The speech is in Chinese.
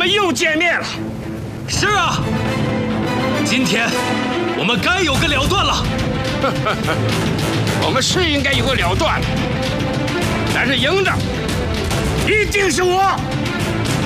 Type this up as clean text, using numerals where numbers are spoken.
们又见面了。 是啊，今天我们该有个了断了。 我们是应该有个了断，但是赢的一定是我。